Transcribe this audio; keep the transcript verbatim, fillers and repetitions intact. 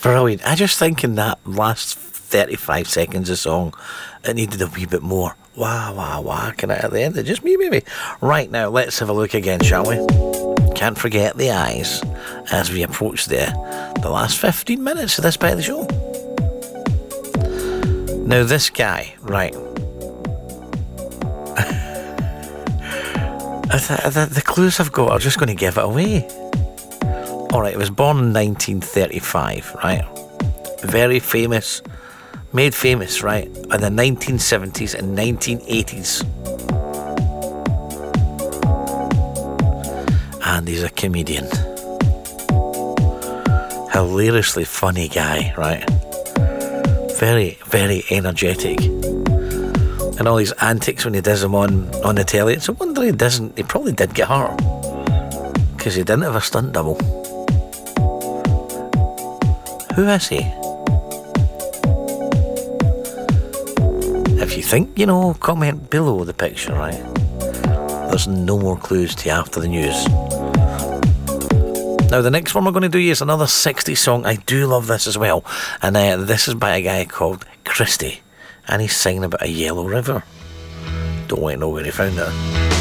Brilliant. I just think in that last thirty-five seconds of song, it needed a wee bit more. Wah, wah, wah, kind of at the end. Just me, maybe. Right, now, let's have a look again, shall we? Can't forget the eyes as we approach the, the last fifteen minutes of this part of the show. Now, this guy, right. the, the, the clues I've got are just going to give it away. Alright, he was born in nineteen thirty-five, right? Very famous, made famous, right, in the nineteen seventies and nineteen eighties. And he's a comedian. Hilariously funny guy, right? Very, very energetic. And all his antics when he does them on, on the telly. It's a wonder he doesn't, he probably did get hurt. Because he didn't have a stunt double. Who is he? If you think you know, comment below the picture, right? There's no more clues to you after the news. Now, the next one we're going to do is another sixties song. I do love this as well. And uh, this is by a guy called Christy. And he's singing about a yellow river. Don't want to know where he found it.